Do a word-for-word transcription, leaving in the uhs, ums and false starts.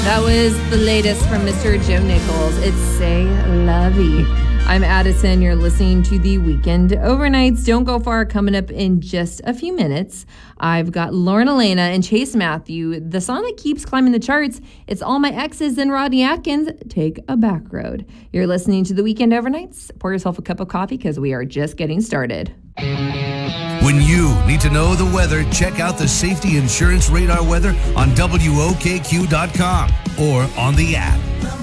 That was the latest from Mister Joe Nichols. It's C'est La Vie. I'm Addison. You're listening to the Weekend Overnights. Don't go far. Coming up in just a few minutes, I've got Lauren Elena and Chase Matthew. The song that keeps climbing the charts, it's All My Exes and Rodney Atkins, Take a Back Road. You're listening to the Weekend Overnights. Pour yourself a cup of coffee because we are just getting started. When you need to know the weather, check out the Safety Insurance Radar weather on W O K Q dot com or on the app.